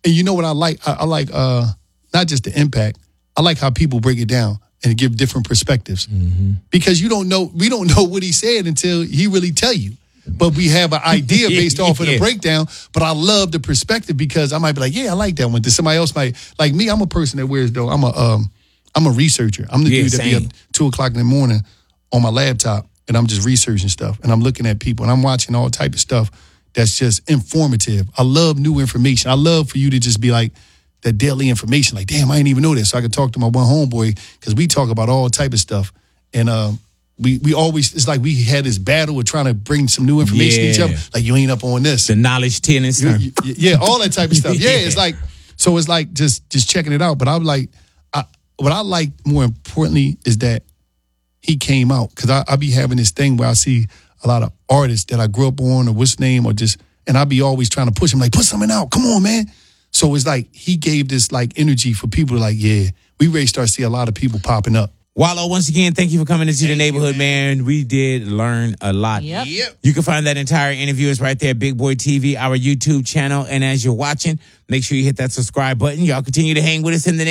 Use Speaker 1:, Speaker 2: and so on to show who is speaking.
Speaker 1: And you know what I like? I like not just the impact. I like how people break it down and give different perspectives. Because we don't know what he said until he really tell you. But we have an idea based off of the breakdown. But I love the perspective because I might be like, yeah, I like that one. Then somebody else might like me. I'm a person that wears though. I'm a researcher. I'm the dude that be up 2:00 in the morning on my laptop and I'm just researching stuff and I'm looking at people and I'm watching all type of stuff that's just informative. I love new information. I love for you to just be like that daily information. Like, damn, I didn't even know this. So I could talk to my one homeboy because we talk about all type of stuff. And we always, it's like we had this battle of trying to bring some new information to each other. Like, you ain't up on this.
Speaker 2: The knowledge 10 and stuff.
Speaker 1: Yeah, all that type of stuff. Yeah, it's like, so it's like just checking it out. But I'm like, what I like more importantly is that he came out. Because I be having this thing where I see a lot of artists that I grew up on or what's name or just, and I be always trying to push him like, put something out. Come on, man. So it's like he gave this like energy for people to like, yeah, we ready to start see a lot of people popping up.
Speaker 2: Wallo, once again, thank you for coming into the neighborhood, man. We did learn a lot.
Speaker 3: Yep.
Speaker 2: You can find that entire interview is right there, Big Boy TV, our YouTube channel. And as you're watching, make sure you hit that subscribe button. Y'all continue to hang with us in the